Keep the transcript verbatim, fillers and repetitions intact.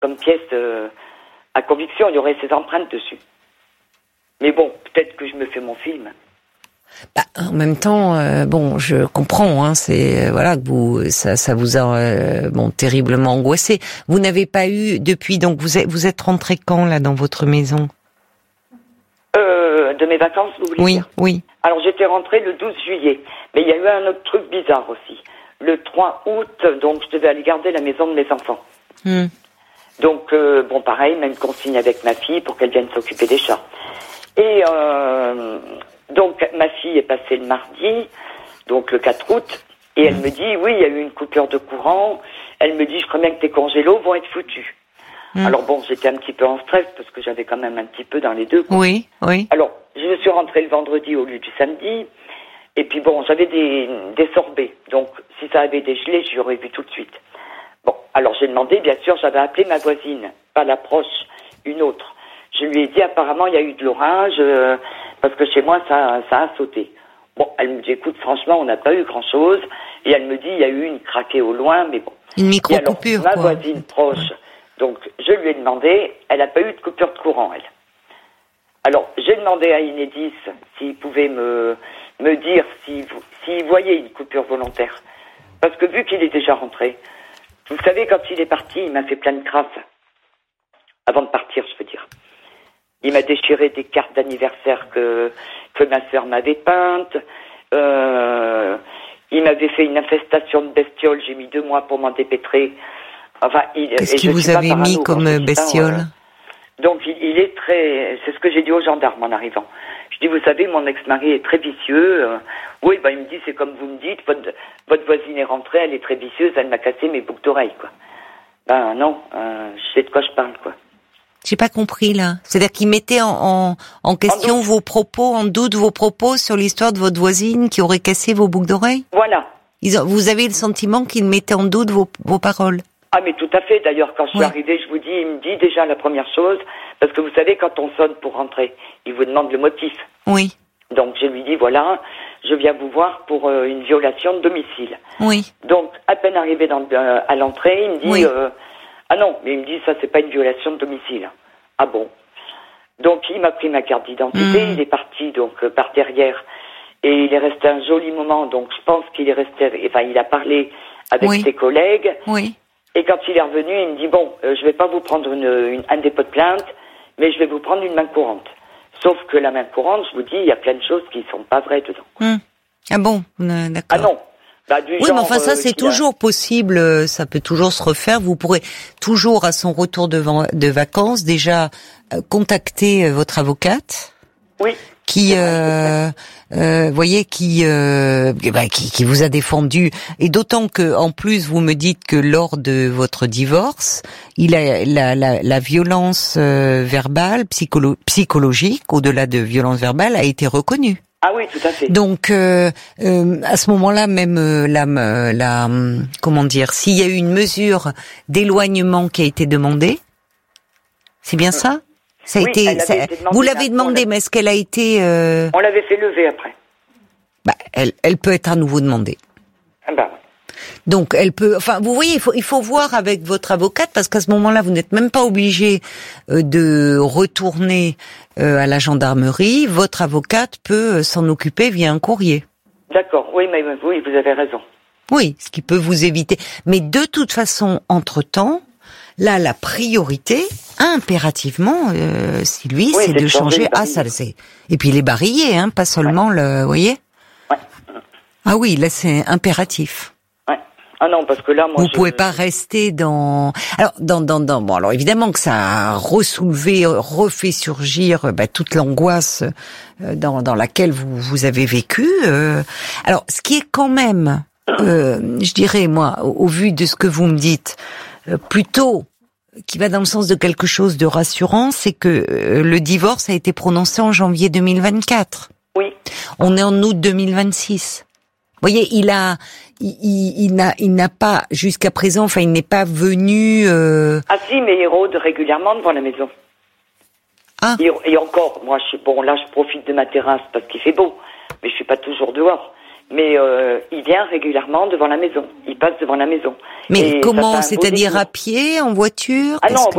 comme pièce euh, à conviction. Il y aurait ses empreintes dessus. Mais bon, peut-être que je me fais mon film. Bah, en même temps, euh, bon, je comprends. Hein, c'est euh, voilà que vous, ça, ça vous a euh, bon terriblement angoissé. Vous n'avez pas eu depuis donc vous êtes vous êtes rentré quand là dans votre maison? Euh, de mes vacances, vous voulez Oui, dire? oui. Alors j'étais rentrée le douze juillet, mais il y a eu un autre truc bizarre aussi. Le trois août, donc je devais aller garder la maison de mes enfants. Hmm. Donc euh, bon, pareil, même consigne avec ma fille pour qu'elle vienne s'occuper des chats. Et euh, donc ma fille est passée le mardi, donc le quatre août, et elle me dit oui, il y a eu une coupure de courant. Elle me dit je crois bien que tes congélos vont être foutus. Mmh. Alors bon, j'étais un petit peu en stress parce que j'avais quand même un petit peu dans les deux. Quoi. Oui, oui. Alors, je me suis rentrée le vendredi au lieu du samedi. Et puis bon, j'avais des, des sorbets. Donc, si ça avait dégelé, je l'aurais vu tout de suite. Bon, alors j'ai demandé, bien sûr, j'avais appelé ma voisine, pas la proche, une autre. Je lui ai dit, apparemment, il y a eu de l'orage, euh, parce que chez moi, ça, ça a sauté. Bon, elle me dit, écoute, franchement, on n'a pas eu grand-chose. Et elle me dit, il y a eu une craquée au loin, mais bon. Une micro-coupure, ma quoi. voisine proche... Ouais. Donc, je lui ai demandé, elle n'a pas eu de coupure de courant, elle. Alors, j'ai demandé à Enedis s'il pouvait me, me dire s'il si voyait une coupure volontaire. Parce que vu qu'il est déjà rentré, vous savez, quand il est parti, il m'a fait plein de crasses. Avant de partir, je veux dire. Il m'a déchiré des cartes d'anniversaire que, que ma sœur m'avait peintes. Euh, il m'avait fait une infestation de bestioles. J'ai mis deux mois pour m'en dépêtrer. Enfin, il, Qu'est-ce que vous avez mis comme bestiole? euh, Donc, il, il est très... C'est ce que j'ai dit aux gendarmes en arrivant. Je dis, vous savez, mon ex-mari est très vicieux. Euh, oui, ben, il me dit, c'est comme vous me dites, votre, votre voisine est rentrée, elle est très vicieuse, elle m'a cassé mes boucles d'oreilles, quoi. Ben non, euh, je sais de quoi je parle, quoi. J'ai pas compris, là. C'est-à-dire qu'il mettait en, en, en question en vos propos, en doute vos propos sur l'histoire de votre voisine qui aurait cassé vos boucles d'oreilles? Voilà. Ils ont, vous avez le sentiment qu'il mettait en doute vos, vos paroles? Ah, mais tout à fait. D'ailleurs, quand je suis ouais. arrivée, je vous dis, il me dit déjà la première chose, parce que vous savez, quand on sonne pour rentrer, il vous demande le motif. Oui. Donc, je lui dis, voilà, je viens vous voir pour euh, une violation de domicile. Oui. Donc, à peine arrivé dans, euh, à l'entrée, il me dit, oui. euh, ah non, mais il me dit, ça, c'est pas une violation de domicile. Ah bon. Donc, il m'a pris ma carte d'identité, mmh. il est parti, donc, euh, par derrière, et il est resté un joli moment, donc, je pense qu'il est resté, enfin, il a parlé avec oui. ses collègues. Oui. Et quand il est revenu, il me dit, bon, euh, je vais pas vous prendre une, une, un dépôt de plainte, mais je vais vous prendre une main courante. Sauf que la main courante, je vous dis, il y a plein de choses qui sont pas vraies dedans. Hum. Ah bon, euh, d'accord. Ah non. Bah, du oui, genre, mais enfin ça, euh, c'est toujours a... possible, ça peut toujours se refaire. Vous pourrez toujours, à son retour de, de vacances, déjà euh, contacter euh, votre avocate. Oui. Qui, euh, euh, voyez, qui, euh, bah, qui, qui vous a défendu, et d'autant que, en plus, vous me dites que lors de votre divorce, il a la, la, la violence euh, verbale, psycholo- psychologique, au-delà de violence verbale, a été reconnue. Ah oui, tout à fait. Donc, euh, euh, à ce moment-là, même euh, la, la, comment dire, s'il y a eu une mesure d'éloignement qui a été demandée, c'est bien ça? Ça a oui, été, ça, été vous l'avez demandé, mais est-ce qu'elle a été... Euh... On l'avait fait lever après. Bah, elle, elle peut être à nouveau demandée. Ah bah. Donc, elle peut... Enfin, vous voyez, il faut, il faut voir avec votre avocate, parce qu'à ce moment-là, vous n'êtes même pas obligé euh, de retourner euh, à la gendarmerie. Votre avocate peut s'en occuper via un courrier. D'accord, oui, mais oui, vous avez raison. Oui, ce qui peut vous éviter. Mais de toute façon, entre-temps... Là, la priorité, impérativement, euh, si lui, oui, c'est de changer. Ah, ça, c'est. Et puis les barillet, hein, pas seulement ouais. le, vous voyez. Ouais. Ah oui, là, c'est impératif. Ouais. Ah non, parce que là, moi. Vous je... pouvez pas rester dans. Alors, dans, dans, dans. Bon, alors évidemment que ça a ressoulevé, refait surgir bah, toute l'angoisse euh, dans, dans laquelle vous vous avez vécu. Euh... Alors, ce qui est quand même, euh, je dirais moi, au, au vu de ce que vous me dites. Euh, plutôt qui va dans le sens de quelque chose de rassurant, c'est que euh, le divorce a été prononcé en janvier deux mille vingt-quatre. Oui. On est en août deux mille vingt-six. Vous voyez, il a, il, il, il n'a, il n'a pas jusqu'à présent, enfin, il n'est pas venu. Euh... Ah si, mais il rôde régulièrement devant la maison. Ah. Et, et encore, moi, je suis bon. Là, je profite de ma terrasse parce qu'il fait beau, mais je suis pas toujours dehors. mais euh, il vient régulièrement devant la maison. Il passe devant la maison. Mais Et comment? ça fait un beau C'est-à-dire détour. à pied, en voiture? Ah non, Qu'est-ce en que-